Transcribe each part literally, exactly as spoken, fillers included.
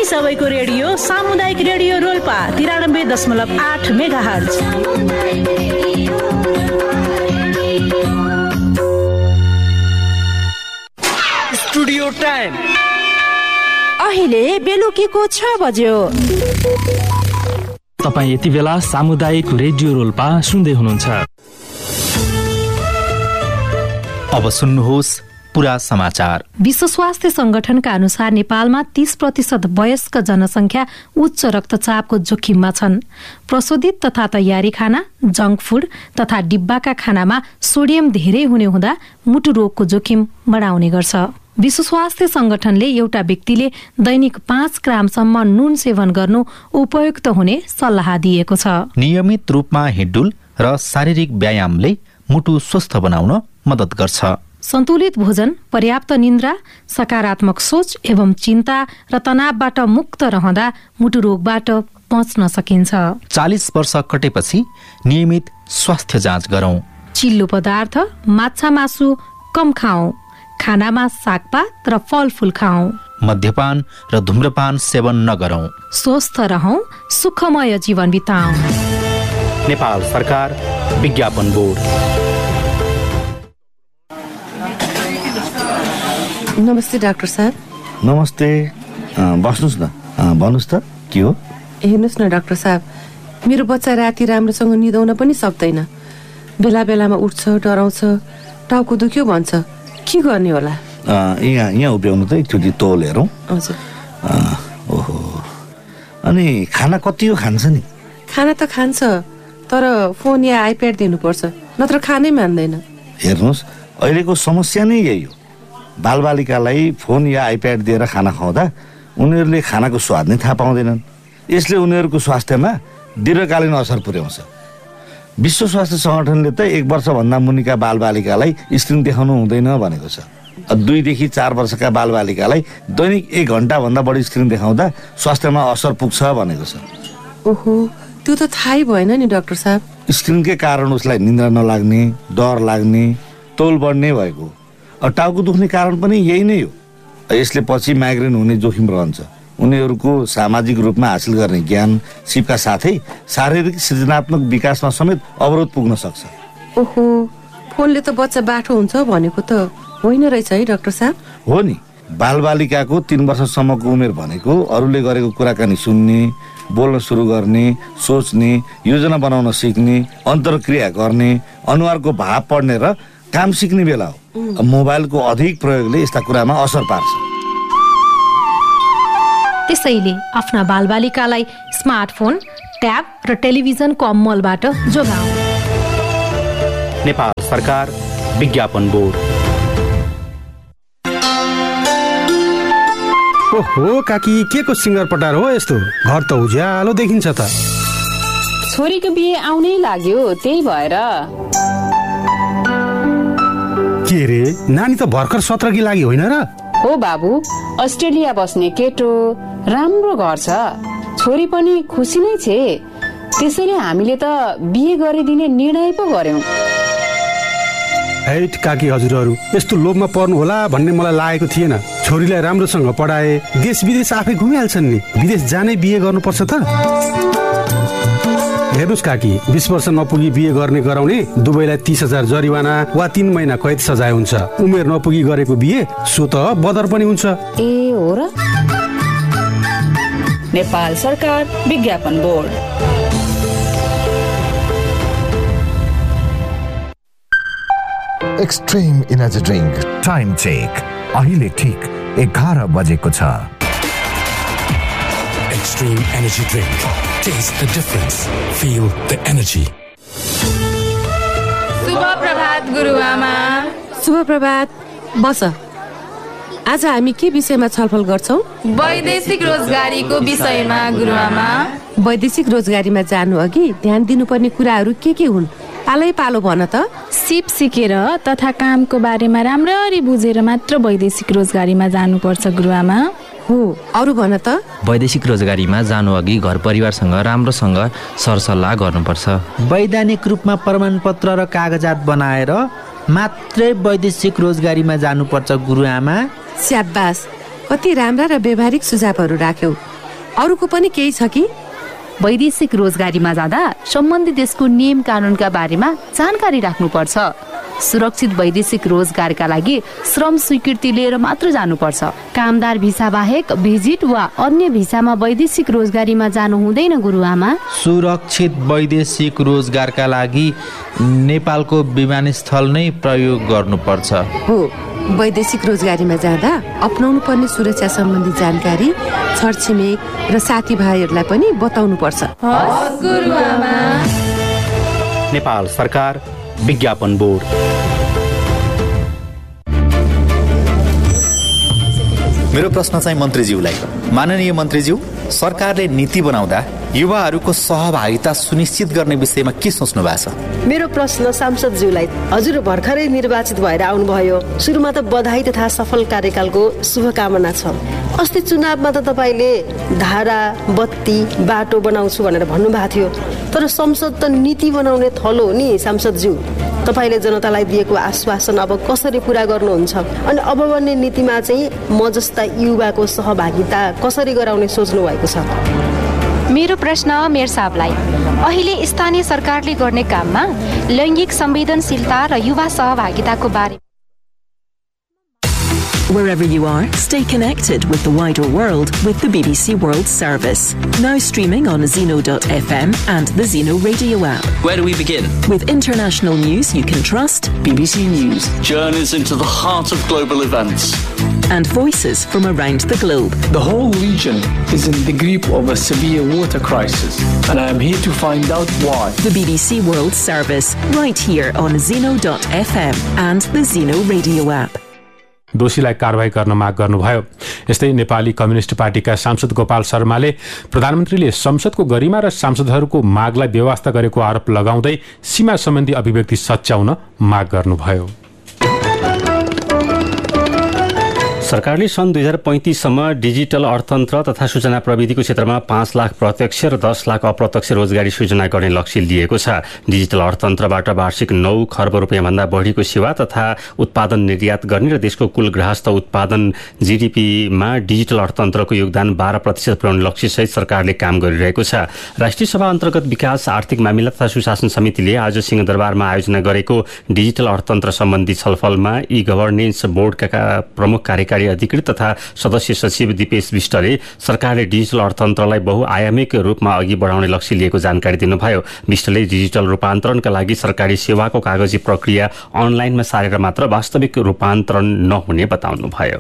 हामी सबैको रेडियो सामुदायिक रेडियो रोल्पा तिरानब्बे दशमलव आठ मेगा हर्ज। स्टुडियो टाइम अहिले बेलुकीको छ बज्यो। तपाईँ यति बेला सामुदायिक रेडियो रोल्पा सुन्दै हुनुहुन्छ। अब सुन्नुहोस् पुरा समाचार। विश्व स्वास्थ्य संगठनका अनुसार नेपालमा तीस प्रतिशत वयस्क जनसंख्या उच्च रक्तचापको जोखिममा छन्। प्रशोधित तथा तयारी खाना, जंक फूड तथा डिब्बाका खानामा सोडियम धेरै हुने हुँदा मुटु रोगको जोखिम बढाउने गर्छ। विश्व स्वास्थ्य संगठनले एउटा व्यक्तिले दैनिक पाँच ग्रामसम्म नुन सेवन गर्नु उपयुक्त हुने सल्लाह दिएको छ। नियमित रूपमा हिँडडुल र शारीरिक व्यायामले मुटु स्वस्थ बनाउन मद्दत गर्छ। सन्तुलित भोजन, पर्याप्त निन्द्रा, सकारात्मक सोच एवं चिन्ता र तनावबाट मुक्त रहँदा मुटु रोगबाट बच्न सकिन्छ। चालीस वर्ष कटेपछि नियमित स्वास्थ्य जाँच गरौं। चिल्लो पदार्थ, माछा मासु कम खाऊ। खानामा सागपात र फलफूल खाऊ। मद्यपान र धूम्रपान सेवन नगरौं। स्वस्थ रहौं, सुखमय जीवन बिताऊ। नेपाल सरकार, विज्ञापन बोर्ड। नमस्ते डाक्टर साहब। नमस्ते, बस्नुहोस् न। भन्नुहोस् त के हो? हेर्नुहोस् न डाक्टर साहब, मेरो बच्चा राति राम्रोसँग निदाउन पनि सक्दैन। बेला बेलामा उठ्छ, डराउँछ, टाउको दुख्यो भन्छ। के गर्ने होला? यहाँ यहाँ उभ्याउनु त एकचोटि तौल हेरौँ। हजुर। ओहो, अनि खाना कति हो खान्छ नि? खाना त खान्छ, तर फोन या आइप्याड दिनुपर्छ, नत्र खानै मान्दैन। हेर्नुहोस्, अहिलेको समस्या नै यही हो। बालबालिकालाई फोन या आइप्याड दिएर खाना खुवाउँदा उनीहरूले खानाको स्वाद नै थाहा पाउँदैनन्। यसले उनीहरूको स्वास्थ्यमा दीर्घकालीन असर पुर्याउँछ। विश्व स्वास्थ्य संगठनले त एक वर्षभन्दा मुनिका बालबालिकालाई स्क्रिन देखाउनु हुँदैन भनेको छ। दुईदेखि चार वर्षका बालबालिकालाई दैनिक एक घन्टाभन्दा बढी स्क्रिन देखाउँदा स्वास्थ्यमा असर पुग्छ भनेको छ। ओहो, त्यो त थाहै भएन नि डाक्टर साहब। स्क्रिनकै कारण उसलाई निन्द्रा नलाग्ने, डर लाग्ने, तौल बढ्ने भएको। टाउको दुख्ने कारण पनि यही नै हो। यसले पछि माइग्रेन हुने जोखिम रहन्छ। उनीहरूको सामाजिक रूपमा हासिल गर्ने ज्ञान सिपका साथै शारीरिक सृजनात्मक विकासमा समेत अवरोध पुग्न सक्छ। ओहो, फोनले त बच्चा बाठो हुन्छ भनेको त होइन रहेछ है डाक्टर साहब? हो नि, बालबालिकाको तीन वर्षसम्मको उमेर भनेको अरूले गरेको कुराकानी सुन्ने, बोल्न सुरु गर्ने, सोच्ने, योजना बनाउन सिक्ने, अन्तर्क्रिया गर्ने, अनुहारको भाव पढ्ने र काम सिक्ने बेला हो। मोबाइलको अधिक प्रयोगले यस्ता कुरामा असर पार्छ। त्यसैले आफ्ना बालबालिकालाई स्मार्टफोन, ट्याब र टेलिभिजनको अमलबाट जोगाऊ। नेपाल सरकार, विज्ञापन बोर्ड। ओहो काकी, के को सिङ्गर पटार हो यस्तो? घर त उज्यालो देखिन्छ त। छोरीको बिहे आउनै लाग्यो, त्यही भएर। के रे, नानी त भर्खर सत्रकी लागि होइन र? हो बाबु, अस्ट्रेलिया बस्ने केटो, राम्रो घर छ, छोरी पनि खुसी नै छे। त्यसैले हामीले त बिहे गरिदिने निर्णय पो गर्यौं। हैट काकी हजुरहरू, यस्तो लोभमा पर्नु होला भन्ने मलाई लागेको थिएन। छोरीलाई राम्रोसँग पढाए, देश विदेश आफै घुमिहाल्छन् नि। विदेश जानै बिहे गर्नुपर्छ त? हेर्नुहोस् काकी, बीस वर्ष नपुगी बिहे गर्ने गराउने दुवैलाई तीस हजार जरिवाना वा तीन महिना कैद सजाय हुन्छ। उमेर नपुगी गरेको बिहे सो त बदर पनि हुन्छ। ए हो र? नेपाल सरकार, विज्ञापन board. Extreme energy drink time check अहिले ठिक एघार बजेको छ। Extreme energy drink. Taste the difference. Feel the energy. शुभ प्रभात गुरुआमा। शुभ प्रभात। बस, आज हामी के विषयमा छलफल गर्छौं? वैदेशिक रोजगारीको विषयमा गुरुआमा। वैदेशिक रोजगारीमा जानु अघि ध्यान दिनुपर्ने कुराहरू के के हुन्? पालै पालो भन त। सिप सिकेर तथा कामको बारेमा राम्ररी बुझेर मात्र वैदेशिक रोजगारीमा जानुपर्छ गुरुआमा। हो, अरू भन त। वैदेशिक रोजगारीमा जानु अघि घर परिवारसँग राम्रोसँग सरसल्लाह गर्नुपर्छ। वैधानिक रूपमा प्रमाणपत्र र कागजात बनाएर मात्रै वैदेशिक रोजगारीमा जानुपर्छ गुरुआमा। स्याबास, कति राम्रा र व्यवहारिक सुझावहरू राख्यौ। अरूको पनि केही छ कि? वैदेशिक रोजगारीमा जाँदा सम्बन्धित देशको नियम कानुनका बारेमा जानकारी राख्नुपर्छ। सुरक्षित वैदेशिक रोजगारका लागि श्रम स्वीकृति लिएर मात्र जानुपर्छ। कामदार भिसा बाहेक भिजिट वा अन्य भिसामा वैदेशिक रोजगारीमा जानु हुँदैन गुरुआमा। सुरक्षित वैदेशिक रोजगारका लागि नेपालको विमानस्थल नै प्रयोग गर्नुपर्छ। हो, वैदेशिक रोजगारीमा जाँदा अपनाउनु पर्ने सुरक्षा सम्बन्धी जानकारी छरछिमेक र साथीभाइहरूलाई पनि बताउनु पर्छ। नेपाल सरकार विज्ञापन बोर्ड। मेरो प्रश्न चाहिँ मन्त्रीज्यूलाई। माननीय मन्त्रीज्यू, सरकारले नीति बनाउँदा युवाहरूको सहभागिता सुनिश्चित गर्ने विषयमा के सोच्नु भएको छ? मेरो प्रश्न सांसदज्यूलाई। हजुर भर्खरै निर्वाचित भएर आउनुभयो। सुरुमा त बधाई तथा सफल कार्यकालको शुभकामना छ। अस्ति चुनावमा त तपाईँले धारा, बत्ती, बाटो बनाउँछु भनेर भन्नुभएको थियो। तर संसद त नीति बनाउने थलो हो नि सांसदज्यू। तपाईँले जनतालाई दिएको आश्वासन अब कसरी पुरा गर्नुहुन्छ? अनि अब बन्ने नीतिमा चाहिँ म जस्ता युवाको सहभागिता कसरी गराउने सोच्नु भएको छ? मेरो प्रश्न मेयर साहबलाई। अहिले स्थानीय सरकारले गर्ने काममा लैङ्गिक संवेदनशीलता र युवा सहभागिताको बारे Wherever you are, stay connected with the wider world with the B B C World Service. Now streaming on Zeno dot F M and the Zeno radio app. Where do we begin? With international news you can trust, B B C News. Journeys into the heart of global events. And voices from around the globe. The whole region is in the grip of a severe water crisis, and I am here to find out why. The B B C World Service, right here on Zeno dot F M and the Zeno radio app. दोषीलाई कारवाही गर्न माग गर्नुभयो। यस्तै Nepali communist पार्टीका सांसद गोपाल शर्माले प्रधानमन्त्रीले संसदको गरिमा र सांसदहरूको मागलाई बेवास्ता गरेको आरोप लगाउँदै सीमा सम्बन्धी अभिव्यक्ति सच्याउन माग गर्नुभयो। सरकारले सन् दुई हजार पैंतिससम्म डिजिटल अर्थतन्त्र तथा सूचना प्रविधिको क्षेत्रमा पाँच लाख प्रत्यक्ष र दस लाख अप्रत्यक्ष रोजगारी सृजना गर्ने लक्ष्य लिएको छ। डिजिटल अर्थतन्त्रबाट वार्षिक नौ खर्ब रुपियाँभन्दा बढीको सेवा तथा उत्पादन निर्यात गर्ने र देशको कुल गृहस्थ उत्पादन जीडीपीमा डिजिटल अर्थतन्त्रको योगदान बाह्र प्रतिशत पुर्याउने लक्ष्यसहित सरकारले काम गरिरहेको छ। राष्ट्रिय सभा अन्तर्गत विकास आर्थिक मामिला तथा सुशासन समितिले आज सिंहदरबारमा आयोजना गरेको डिजिटल अर्थतन्त्र सम्बन्धी छलफलमा ई गभर्नेन्स बोर्डका प्रमुख कार्यकारी अधिकृत तथा सदस्य सचिव दिपेश विष्टले सरकारले डिजिटल अर्थतन्त्रलाई बहुआयामिक रूपमा अघि बढाउने लक्ष्य लिएको जानकारी दिनुभयो। विष्टले डिजिटल रूपान्तरणका लागि सरकारी सेवाको कागजी प्रक्रिया अनलाइनमा सारेर मात्र वास्तविक रूपान्तरण नहुने बताउनुभयो।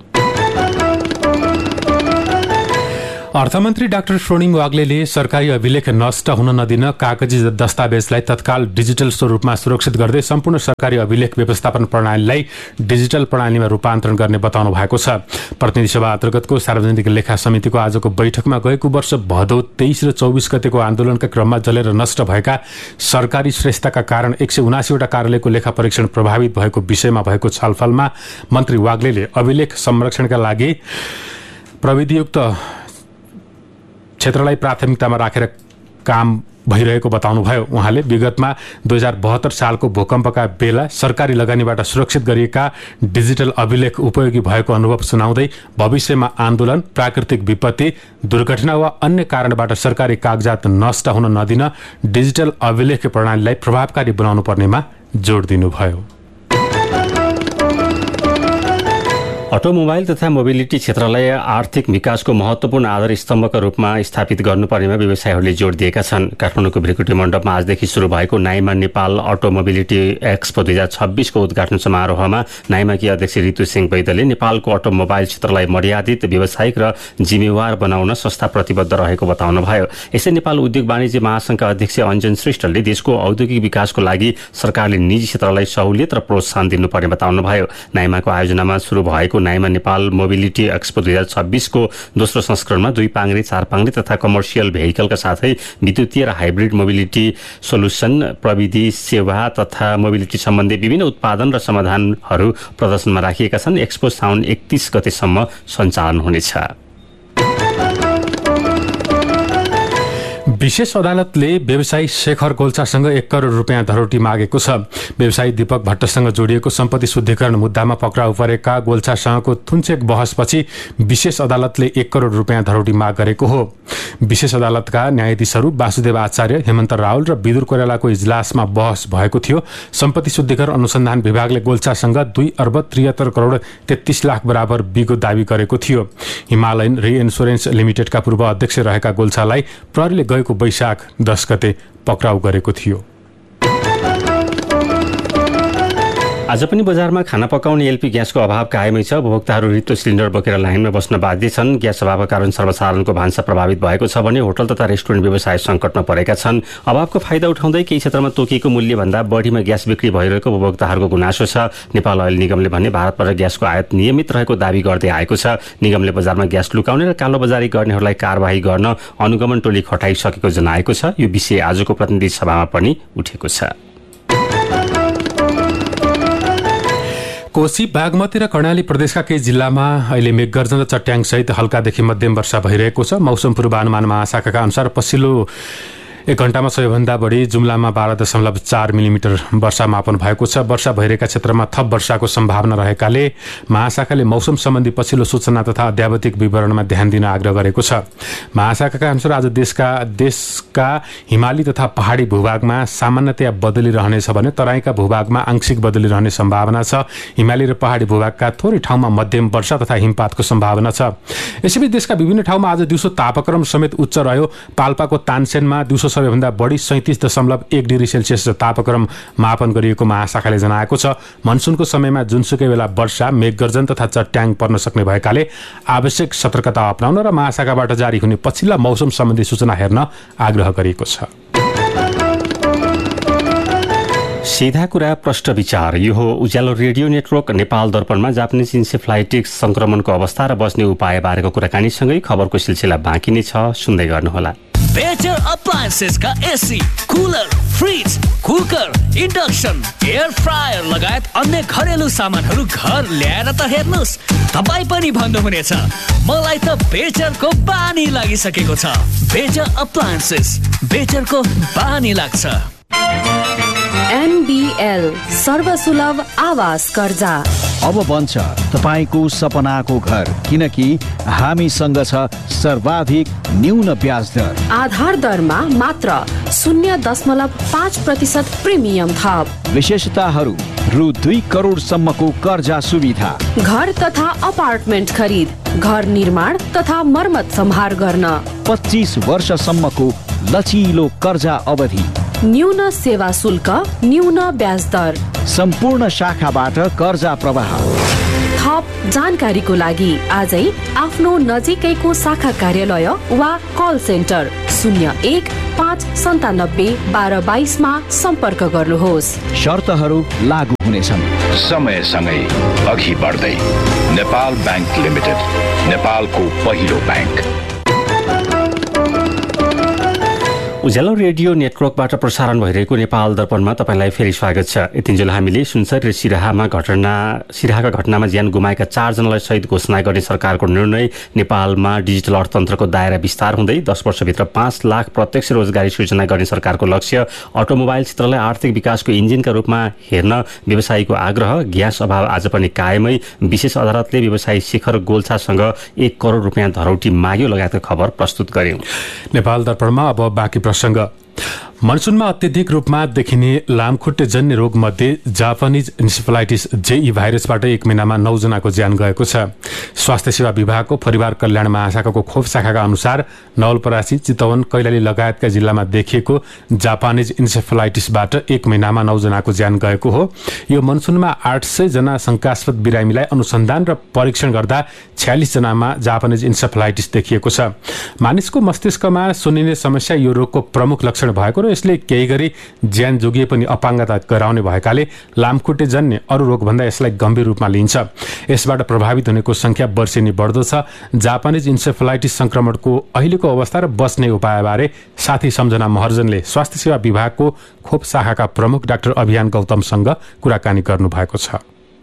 अर्थमन्त्री डाक्टर स्वर्णिम वाग्लेले सरकारी अभिलेख नष्ट हुन नदिन कागजी दस्तावेजलाई तत्काल डिजिटल स्वरूपमा सुरक्षित गर्दै सम्पूर्ण सरकारी अभिलेख व्यवस्थापन प्रणालीलाई डिजिटल प्रणालीमा रूपान्तरण गर्ने बताउनु भएको छ। प्रतिनिधि सभा अन्तर्गतको सार्वजनिक लेखा समितिको आजको बैठकमा गएको वर्ष भदौ तेइस र चौबिस गतेको आन्दोलनका क्रममा जलेर नष्ट भएका सरकारी श्रेष्ठताका कारण एक सय उनासीवटा कार्यालयको लेखा परीक्षण प्रभावित भएको विषयमा भएको छलफलमा मन्त्री वाग्लेले अभिलेख संरक्षणका लागि प्रविधियुक्त क्षेत्रलाई प्राथमिकतामा राखेर काम भइरहेको बताउनुभयो। उहाँले विगतमा दुई हजार बहत्तर सालको भूकम्पका बेला सरकारी लगानीबाट सुरक्षित गरिएका डिजिटल अभिलेख उपयोगी भएको अनुभव सुनाउँदै भविष्यमा आन्दोलन, प्राकृतिक विपत्ति, दुर्घटना वा अन्य कारणबाट सरकारी कागजात नष्ट हुन नदिन डिजिटल अभिलेख प्रणालीलाई प्रभावकारी बनाउनु पर्नेमा जोड दिनुभयो। अटोमोबाइल तथा मोबिलिटी क्षेत्रलाई आर्थिक विकासको महत्वपूर्ण आधार स्तम्भका रूपमा स्थापित गर्नुपर्नेमा व्यवसायीहरूले जोड दिएका छन्। काठमाडौँको भ्रिकुटी मण्डपमा आजदेखि शुरू भएको Naima Nepal auto mobility expo दुई हजार छब्बीसको उद्घाटन समारोहमा नाइमाकी अध्यक्ष ऋतु सिंह वैद्यले नेपालको अटोमोबाइल क्षेत्रलाई मर्यादित व्यावसायिक र जिम्मेवार बनाउन संस्था प्रतिबद्ध रहेको बताउनुभयो। यसै नेपाल उद्योग वाणिज्य महासंघका अध्यक्ष अञ्जन श्रेष्ठले देशको औद्योगिक विकासको लागि सरकारले निजी क्षेत्रलाई सहुलियत र प्रोत्साहन दिनुपर्ने बताउनुभयो। नाइमाको आयोजनामा शुरू भएको नाइमा नेपाल मोबिलिटी एक्सपो दुई हजार छब्बीसको दोस्रो संस्करणमा दुई पाङ्ग्रे, चार पाङ्ग्रे तथा कमर्सियल भेहिकलका साथै विद्युतीय र हाइब्रिड मोबिलिटी सोल्युसन, प्रविधि सेवा तथा मोबिलिटी सम्बन्धी विभिन्न उत्पादन र समाधानहरू प्रदर्शनमा राखिएका छन्। एक्सपो साउन एकतीस गतेसम्म सञ्चालन हुनेछ। विशेष अदालतले व्यवसायी शेखर गोल्छासँग एक करोड रुपियाँ धरोटी मागेको छ। व्यवसायी दीपक भट्टसँग जोडिएको सम्पत्ति शुद्धिकरण मुद्दामा पक्राउ परेका गोल्छासँगको थुन्चेक बहसपछि विशेष अदालतले एक करोड रुपियाँ धरोटी माग गरेको हो। विशेष अदालतका न्यायाधीशहरू वासुदेव आचार्य, हेमन्त रावल र विदुर कोइरालाको इजलासमा बहस भएको थियो। सम्पत्ति शुद्धिकरण अनुसन्धान विभागले गोल्छासँग दुई अर्ब त्रिहत्तर करोड तेत्तीस लाख बराबर बिगो दावी गरेको थियो। हिमालयन रिइन्स्योरेन्स लिमिटेडका पूर्व अध्यक्ष रहेका गोल्छालाई प्रहरीले गएको वैशाख दस गते पक्राउ गरेको थियो। आज पनि बजारमा खाना पकाउने एलपी ग्यासको अभाव कायमै छ। उपभोक्ताहरू रित्तो सिलिन्डर बोकेर लाइनमा बस्न बाध्य छन्। ग्यास अभावका कारण सर्वसाधारणको भान्सा प्रभावित भएको छ भने होटल तथा रेस्टुरेन्ट व्यवसाय सङ्कटमा परेका छन्। अभावको फाइदा उठाउँदै केही क्षेत्रमा तोकिएको मूल्यभन्दा बढीमा ग्यास बिक्री भइरहेको उपभोक्ताहरूको गुनासो छ। नेपाल अयल निगमले भने भारतबाट ग्यासको आयात नियमित रहेको दावी गर्दै आएको छ। निगमले बजारमा ग्यास लुकाउने र कालोबजारी गर्नेहरूलाई कारबाही गर्न अनुगमन टोली खटाइसकेको जनाएको छ। यो विषय आजको प्रतिनिधि सभामा पनि उठेको छ। कोशी, बागमती र कर्णाली प्रदेशका केही जिल्लामा अहिले मेघगर्जन र चट्याङसहित हल्कादेखि मध्यम वर्षा भइरहेको छ। मौसम पूर्वानुमान महाशाखाका अनुसार पछिल्लो एक घण्टामा सबैभन्दा बढी जुम्लामा बाह्र दशमलव चार मिलिमिटर वर्षा मापन भएको छ। वर्षा भइरहेका क्षेत्रमा थप वर्षाको सम्भावना रहेकाले महाशाखाले मौसम सम्बन्धी पछिल्लो सूचना तथा अध्यावधिक विवरणमा ध्यान दिन आग्रह गरेको छ। महाशाखाका अनुसार आज देशका देशका हिमाली तथा पहाडी भूभागमा सामान्यतया बदली रहनेछ भने तराईका भूभागमा आंशिक बदली रहने सम्भावना छ। हिमाली र पहाडी भूभागका थोरै ठाउँमा मध्यम वर्षा तथा हिमपातको सम्भावना छ। यसैबीच देशका विभिन्न ठाउँमा आज दिउँसो तापक्रम समेत उच्च रह्यो। पाल्पाको तानसेनमा दिउँसो सबैभन्दा बढी सैंतिस दशमलव एक डिग्री सेल्सियस तापक्रम मापन गरिएको महाशाखाले जनाएको छ। मनसुनको समयमा जुनसुकै बेला वर्षा, मेघगर्जन तथा चट्याङ पर्न सक्ने भएकाले आवश्यक सतर्कता अपनाउन र महाशाखाबाट जारी हुने पछिल्ला मौसम सम्बन्धी सूचना हेर्न आग्रह गरिएको छ। सीधा कुरा प्रष्ट विचार। यो हो उज्यालो रेडियो नेटवर्क नेपाल दर्पणमा जापानिज इन्सेफ्लाइटिस संक्रमणको अवस्था र बच्ने उपाय बारेको कुराकानीसँगै खबरको सिलसिला बाँकी नै छ, सुन्दै गर्नुहोला। Better अप्लायन्सेसका AC, cooler, fridge, cooker, induction, air fryer लगायत अन्य घरेलु सामानहरू घर ल्याएर त हेर्नुस्, तपाईँ पनि भन्नुहुनेछ मलाई त बेटरको बानी लागिसकेको छ। बेटर अप्लायन्सेस, बेटरको बानी लाग्छ। एनबीएल सर्वसुलभ आवास कर्जा अब बन्छ तपाईको सपनाको घर, किनकि हामीसँग छ सर्वाधिक न्यून ब्याज दर। आधार दरमा मात्र शून्य दशमलव पाँच प्रतिशत प्रिमियम थप। विशेषताहरू रु दुई करोड सम्मको कर्जा सुविधा। घर तथा अपार्टमेन्ट खरिद, घर निर्माण तथा मर्मत सम्हार गर्न। पच्चीस वर्षसम्मको लचिलो कर्जा अवधि। न्यून सेवा शुल्क, न्यून ब्याज दर। सम्पूर्ण शाखाबाट कर्जा प्रवाह। थप जानकारीको लागि आजै आफ्नो नजिकैको शाखा कार्यालय वा कल सेन्टर शून्य एक पाँच सन्तानब्बे बाह्र बाइसमा सम्पर्क गर्नुहोस्। शर्तहरू लागू हुनेछन्। समयसँगै अघि बढ्दै नेपाल ब्याङ्क लिमिटेड, नेपालको पहिलो ब्याङ्क। उज्यालो रेडियो नेटवर्कबाट प्रसारण भइरहेको नेपाल दर्पणमा तपाईँलाई फेरि स्वागत छ। यतिन्जेल हामीले सुनसरी र सिराहामा घटना सिराहाका घटनामा ज्यान गुमाएका चारजनालाई शहीद घोषणा गर्ने सरकारको निर्णय, नेपालमा डिजिटल अर्थतन्त्रको दायरा विस्तार हुँदै दस वर्षभित्र पाँच लाख प्रत्यक्ष रोजगारी सृजना गर्ने सरकारको लक्ष्य, अटोमोबाइल क्षेत्रलाई आर्थिक विकासको इन्जिनका रूपमा हेर्न व्यवसायीको आग्रह, ग्यास अभाव आज पनि कायमै, विशेष अदालतले व्यवसायी शेखर गोल्छासँग एक करोड रुपियाँ धरौटी माग्यो लगायतका खबर प्रस्तुत गर्यौं। नेपाल दर्पणमा अब बाँकी प्रसङ्ग। मनसुनमा अत्यधिक रूपमा देखिने लामखुट्टेजन्य रोग मध्ये जापानिज इन्सेफलाइटिस जेई भाइरसबाट एक महिनामा नौ जनाको ज्यान गएको छ। स्वास्थ्य सेवा विभागको परिवार कल्याण महाशाखाको खोप शाखाका अनुसार नवलपरासी, चितवन, कैलाली लगायतका जिल्लामा देखिएको जापानिज इन्सेफलाइटिसबाट एक महिनामा नौ जनाको ज्यान गएको हो। यो मनसुनमा आठ सय जना शंकास्पद बिरामीलाई अनुसन्धान र परीक्षण गर्दा छयालिस जनामा जापानिज इन्सेफलाइटिस देखिएको छ। मानिसको मस्तिष्कमा सुनिने समस्या यो रोगको प्रमुख लक्षण भएको र यसले केही गरी ज्यान जोगिए पनि अपाङ्गता गराउने भएकाले लामखुट्टेजन्य अरू रोगभन्दा यसलाई गम्भीर रूपमा लिन्छ। यसबाट प्रभावित हुनेको संख्या वर्षेनी बढ्दो छ। जापानिज इन्सेफलाइटिस संक्रमणको अहिलेको अवस्था र बच्ने उपायबारे साथी सम्झना महर्जनले स्वास्थ्य सेवा विभागको खोप शाखाका प्रमुख डाक्टर अभियान गौतमसँग कुराकानी गर्नुभएको छ।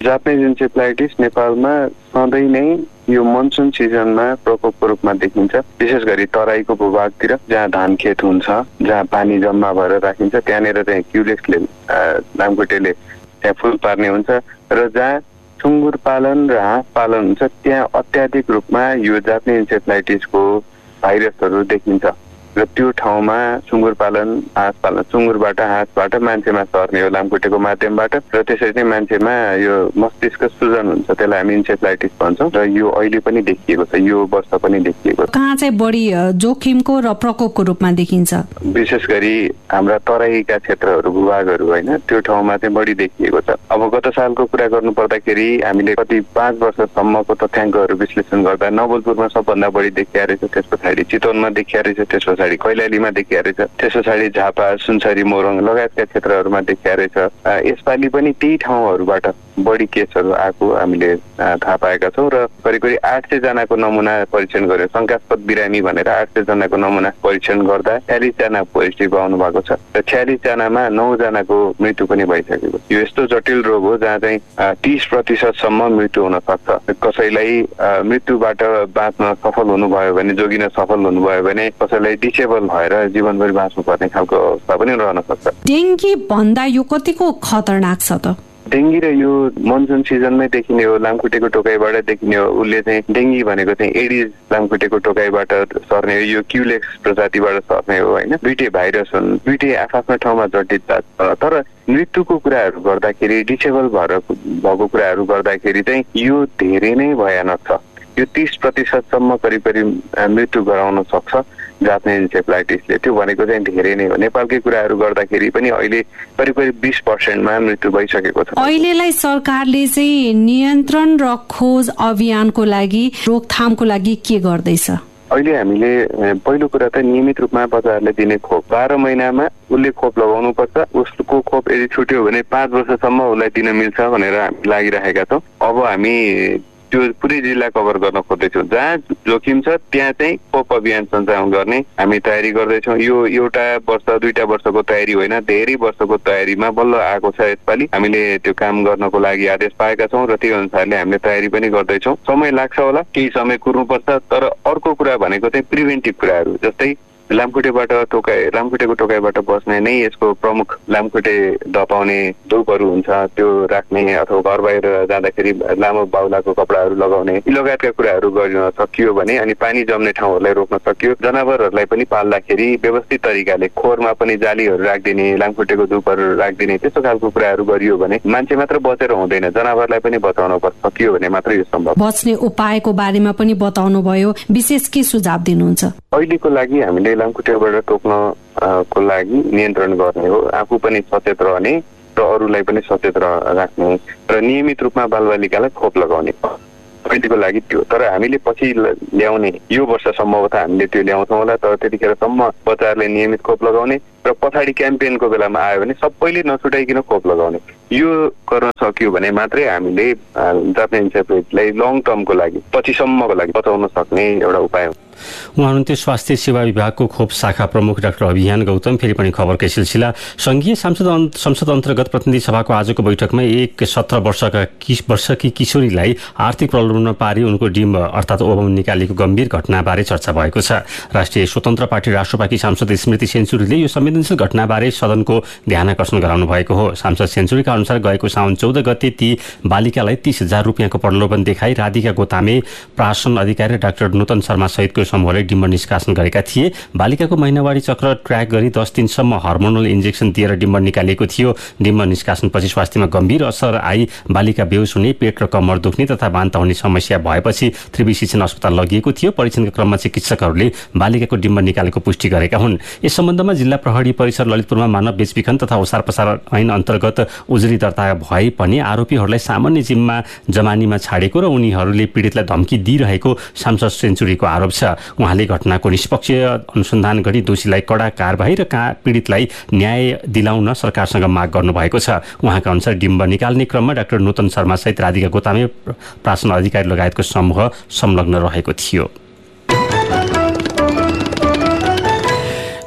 जापानिज इन्सेफ्लाइटिस नेपालमा सधैँ नै यो मनसुन सिजनमा प्रकोपको रूपमा देखिन्छ। विशेष गरी तराईको भूभागतिर जहाँ धान खेत हुन्छ, जहाँ पानी जम्मा भएर राखिन्छ, त्यहाँनिर चाहिँ क्युलेक्सले लामखुट्टेले त्यहाँ फुल पार्ने हुन्छ र जहाँ सुँगुर पालन र हाँस पालन हुन्छ त्यहाँ अत्याधिक रूपमा यो जापानिज इन्सेफ्लाइटिसको भाइरसहरू देखिन्छ र त्यो ठाउँमा सुँगुर पालन हाँस पालन सुँगुरबाट हाँसबाट मान्छेमा सर्ने हो लामखुट्टेको माध्यमबाट र त्यसरी नै मान्छेमा यो मस्तिष्क सुजन हुन्छ, त्यसलाई हामी इन्सेफ्लाइटिस भन्छौँ र यो अहिले पनि देखिएको छ, यो वर्ष पनि देखिएको छ। कहाँ चाहिँ बढी जोखिमको र प्रकोपको रूपमा देखिन्छ? विशेष गरी हाम्रा तराईका क्षेत्रहरू भूभागहरू होइन, त्यो ठाउँमा चाहिँ बढी देखिएको छ। अब गत सालको कुरा गर्नु पर्दाखेरि हामीले कति पाँच वर्षसम्मको तथ्याङ्कहरू विश्लेषण गर्दा नवलपुरमा सबभन्दा बढी देखिया रहेछ, त्यस पछाडि चितवनमा देखिया रहेछ, त्यस पछाडि कैलालीमा देखिया रहेछ, त्यस पछाडि झापा सुनसरी मोरङ लगायतका क्षेत्रहरूमा देखिया रहेछ। यसपालि पनि त्यही ठाउँहरूबाट बढी केसहरू आएको हामीले थाहा पाएका छौँ र करिब करिब आठ सय जनाको नमुना परीक्षण गर्यो। शङ्कास्पद बिरामी भनेर आठ सय जनाको नमुना परीक्षण गर्दा छ्यालिस जना पोजिटिभ आउनु भएको छ र छ्यालिस जनामा नौ जनाको मृत्यु पनि भइसकेको। यो यस्तो जटिल रोग हो जहाँ चाहिँ तीस प्रतिशतसम्म मृत्यु हुन सक्छ। कसैलाई मृत्युबाट बाँच्न सफल हुनुभयो भने, जोगिन सफल हुनुभयो भने कसैलाई डिसेबल भएर जीवनभरि बाँच्नुपर्ने खालको अवस्था पनि रहन सक्छ। डेङ्गी भन्दा यो कतिको खतरनाक छ त? डेङ्गी र यो मनसुन सिजनमै देखिने हो, लामखुट्टेको टोकाइबाट देखिने हो। उसले चाहिँ डेङ्गी भनेको चाहिँ एडिस लामखुट्टेको टोकाइबाट सर्ने हो, यो क्युलेक्स प्रजातिबाट सर्ने हो होइन। दुईटै भाइरस हुन्, दुईटै आफ्नै ठाउँमा जटिलता छ। तर मृत्युको कुराहरू गर्दाखेरि, डिसेबल भएर भएको कुराहरू गर्दाखेरि चाहिँ यो धेरै नै भयानक छ। यो तीस प्रतिशतसम्म करिब करिब मृत्यु गराउन सक्छ जापानिज इन्सेफ्लाइटिसले। त्यो भनेको चाहिँ धेरै नै हो। नेपालकै कुराहरू गर्दाखेरि पनि अहिले करिब करिब बिस पर्सेन्टमा मृत्यु भइसकेको छ। अहिलेलाई सरकारले चाहिँ नियन्त्रण र खोज अभियानको लागि, रोकथामको लागि के गर्दैछ? अहिले हामीले पहिलो कुरा त नियमित रूपमा बच्चाहरूलाई दिने खोप बाह्र महिनामा उसले खोप लगाउनु पर्छ। उसको खोप यदि छुट्यो भने पाँच वर्षसम्म उसलाई दिन मिल्छ भनेर हामी लागिरहेका छौँ। अब हामी त्यो पुरै जिल्ला कभर गर्न खोज्दैछौँ। जहाँ जोखिम छ त्यहाँ चाहिँ खोप अभियान सञ्चालन गर्ने हामी तयारी गर्दैछौँ। यो एउटा वर्ष दुईटा वर्षको तयारी होइन, धेरै वर्षको तयारीमा बल्ल आएको छ यसपालि। हामीले त्यो काम गर्नको लागि आदेश पाएका छौँ र त्यो अनुसारले हामीले तयारी पनि गर्दैछौँ। समय लाग्छ होला, केही समय कुर्नुपर्छ। तर अर्को कुरा भनेको चाहिँ प्रिभेन्टिभ कुराहरू, जस्तै लामखुट्टेबाट टोकाइ लामखुट्टेको टोकाइबाट बस्ने नै यसको प्रमुख लामखुट्टे दबाउने धुपहरू हुन्छ, त्यो राख्ने अथवा घर बाहिर जाँदाखेरि लामो बाहुलाको कपडाहरू लगाउने, यी लगायतका कुराहरू गर्न सकियो भने अनि पानी जम्ने ठाउँहरूलाई रोक्न सकियो। जनावरहरूलाई पनि पाल्दाखेरि व्यवस्थित तरिकाले खोरमा पनि जालीहरू राखिदिने, लामखुट्टेको धुपहरू राखिदिने, त्यस्तो खालको कुराहरू गरियो भने मान्छे मात्र बचेर हुँदैन, जनावरलाई पनि बचाउन सकियो भने मात्र यो सम्भव। बच्ने उपायको बारेमा पनि बताउनु भयो, विशेष के सुझाव दिनुहुन्छ? अहिलेको लागि हामीले लामखुट्टेबाट टोक्नको लागि नियन्त्रण गर्ने हो, आफू पनि सचेत रहने र अरूलाई पनि सचेत राख्ने र नियमित रूपमा बालबालिकालाई खोप लगाउने अहिलेको लागि त्यो। तर हामीले पछि ल्याउने यो वर्ष सम्भवतः हामीले त्यो ल्याउँछौँ होला। तर त्यतिखेरसम्म बच्चाहरूले नियमित खोप लगाउने र पछाडि क्याम्पेनको बेलामा आयो भने सबैले नछुटाइकन खोप लगाउने, यो गर्न सकियो भने मात्रै हामीले जापानिज इन्सेफ्लाइटिसलाई लङ टर्मको लागि, पछिसम्मको लागि बचाउन सक्ने एउटा उपाय हो। उहाँ हुनुहुन्थ्यो स्वास्थ्य सेवा विभागको खोप शाखा प्रमुख डाक्टर अभियान गौतम। फेरि पनि खबरकै सिलसिला। संघीय सांसद संसद अन्तर्गत प्रतिनिधि सभाको आजको बैठकमा एक सत्र वर्षका वर्षकी किशोरीलाई आर्थिक प्रलोभनमा पारी उनको डिम्ब अर्थात् ओभम निकालेको गम्भीर घटनाबारे चर्चा भएको छ। राष्ट्रिय स्वतन्त्र पार्टी राष्ट्रपाकी सांसद स्मृति सेन्चुरीले यो संवेदनशील घटनाबारे सदनको ध्यानकर्षण गराउनु भएको हो। सांसद सेन्चुरीका अनुसार गएको साउन चौध गते ती बालिकालाई तीस हजार रुपियाँको प्रलोभन देखाई राधिका गोतामे, प्रासन अधिकारी र डाक्टर नूतन शर्मा सहितको समूहले डिम्ब निष्कासन गरेका थिए। बालिकाको महिनावारी चक्र ट्र्याक गरी दस दिनसम्म हर्मोनल इन्जेक्सन दिएर डिम्ब निकालिएको थियो। डिम्ब निष्कासनपछि स्वास्थ्यमा गम्भीर असर आई बालिका बेहोस हुने, पेट र कमर दुख्ने तथा बान्ता हुने समस्या भएपछि त्रिवी शिक्षण अस्पताल लगिएको थियो। परीक्षणका क्रममा चिकित्सकहरूले बालिकाको डिम्ब निकालेको पुष्टि गरेका हुन्। यस सम्बन्धमा जिल्ला प्रहरी परिसर ललितपुरमा मानव बेचबिखन तथा ओसार पसार ऐन अन्तर्गत उजुरी दर्ता भए पनि आरोपीहरूलाई सामान्य जिम्मा जमानीमा छाडेको र उनीहरूले पीडितलाई धम्की दिइरहेको सांसद सेन्चुरीको आरोप छ। उहाँले घटनाको निष्पक्ष अनुसन्धान गरी दोषीलाई कडा कारबाही र पीडितलाई न्याय दिलाउन सरकारसँग माग गर्नुभएको छ। उहाँका अनुसार डिम्ब निकाल्ने क्रममा डाक्टर नूतन शर्मा सहित राधिका गोतामे, प्रासन अधिकारी लगायतको समूह संलग्न रहेको थियो।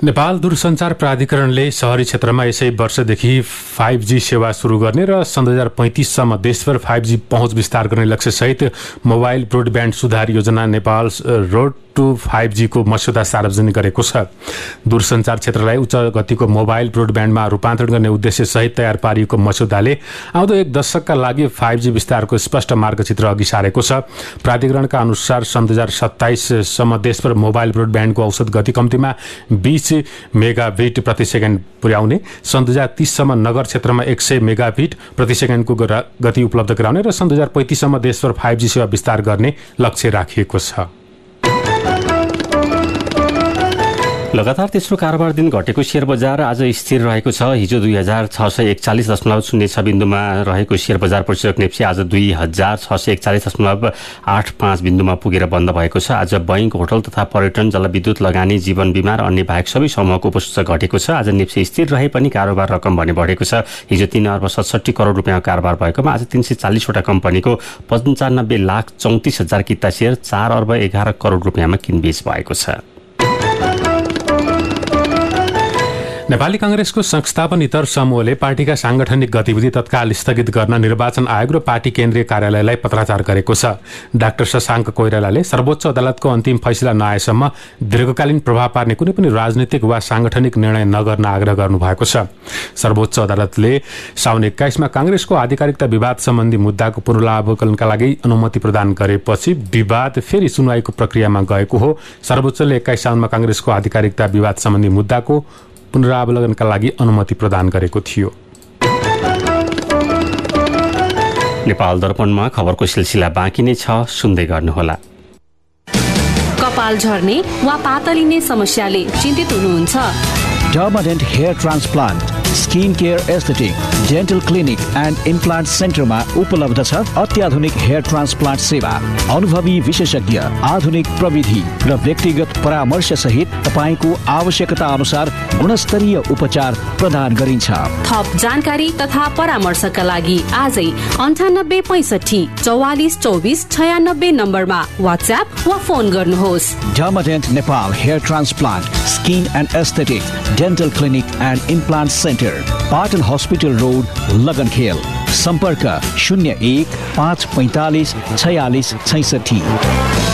नेपाल दूरसञ्चार प्राधिकरणले शहरी क्षेत्रमा यसै वर्षदेखि फाइभ जी सेवा सुरु गर्ने र सन् दुई हजार पैँतिससम्म देशभर फाइभ जी पहुँच विस्तार गर्ने लक्ष्यसहित मोबाइल ब्रोडब्यान्ड सुधार योजना Nepal road to five G को मस्यौदा सार्वजनिक गरेको छ। दूरसञ्चार क्षेत्रलाई उच्च गतिको मोबाइल ब्रोडब्यान्डमा रूपान्तरण गर्ने उद्देश्य सहित तयार पारिएको मस्यौदाले आउँदो एक दशकका लागि फाइभ जी विस्तारको स्पष्ट मार्गचित्र अघि सारेको छ। प्राधिकरणका अनुसार सन् दुई हजार सत्ताइससम्म देशभर मोबाइल ब्रोडब्यान्डको औसत गति कम्तीमा बीस मेगाबिट प्रति सेकेन्ड पुर्याउने, सन् दुई हजार तीससम्म नगर क्षेत्रमा एक सय मेगाबिट प्रति सेकेन्डको गति उपलब्ध गराउने र सन् दुई हजार पैँतिससम्म देशभर फाइभ जी सेवा विस्तार गर्ने लक्ष्य राखिएको छ। लगातार तेस्रो कारोबार दिन घटेको शेयर बजार आज स्थिर रहेको छ। हिजो दुई हजार छ सय एकचालिस दशमलव शून्य छ बिन्दुमा रहेको शेयर बजार परिसूचक नेप्सी आज दुई हजार छ सय एकचालिस दशमलव आठ पाँच बिन्दुमा पुगेर बन्द भएको छ। आज बैंक, होटल तथा पर्यटन, जलविद्युत, लगानी, जीवन बिमा र अन्य बाहेक सबै समूहको उपसूचक घटेको छ। आज नेप्सी स्थिर रहे पनि कारोबार रकम भने बढेको छ। हिजो तीन अर्ब सतसठी करोड रुपियाँ कारोबार भएकोमा आज तीन सय चालिसवटा कम्पनीको पन्चानब्बे लाख चौतिस हजार किता शेयर चार अर्ब एघार करोड रुपियाँमा किनबेच भएको छ। नेपाली कांग्रेसको संस्थापन इतर समूहले पार्टीका सांगठनिक गतिविधि तत्काल स्थगित गर्न निर्वाचन आयोग र पार्टी केन्द्रीय कार्यालयलाई पत्राचार गरेको छ। डाक्टर शशाङ्क कोइरालाले सर्वोच्च अदालतको अन्तिम फैसला नआएसम्म दीर्घकालीन प्रभाव पार्ने कुनै पनि राजनीतिक वा सांगठनिक निर्णय नगर्न आग्रह गर्नुभएको छ। सर्वोच्च अदालतले साउन एक्काइसमा कांग्रेसको आधिकारिकता विवाद सम्बन्धी मुद्दाको पुनरावलोकनका लागि अनुमति प्रदान गरेपछि विवाद फेरि सुनवाईको प्रक्रियामा गएको हो। सर्वोच्चले एक्काइस साउनमा कांग्रेसको आधिकारिकता विवाद सम्बन्धी मुद्दाको पुनरावलोकनका लागि अनुमति प्रदान गरेको थियो। नेपाल दर्पणमा खबरको सिलसिला बाँकी नै छ, सुन्दै गर्नुहोला। कपाल झर्ने वा पातलिने समस्याले चिन्तित हुनुहुन्छ? Dermadent Hair Transplant, Skin Care Aesthetic, Dental Clinic and Implant Center मा उपलब्ध छ अत्याधुनिक हेयर ट्रान्सप्लान्ट सेवा। अनुभवी विशेषज्ञ, आधुनिक प्रविधि र व्यक्तिगत परामर्श सहित तपाईको आवश्यकता अनुसार गुणस्तरीय उपचार प्रदान गरिन्छ। थप जानकारी तथा परामर्शका लागि आजै अन्ठानब्बे पैंसठी चौवालिस चौबिस छयानब्बे नम्बरमा वाट्सएप वा फोन गर्नुहोस्। Dermadent Nepal Hair Transplant, Skin and Aesthetic, Dental Clinic and Implant Center, Patan Hospital Road, लगनखेल। सम्पर्क शून्य एक पाँच पैंतालीस छयालीस छैसठी।